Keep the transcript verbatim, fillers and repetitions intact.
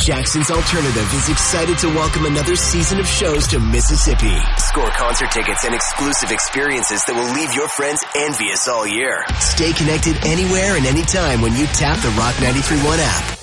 Jackson's Alternative is excited to welcome another season of shows to Mississippi. Score concert tickets and exclusive experiences that will leave your friends envious all year. Stay connected anywhere and anytime when you tap the Rock ninety-three point one app.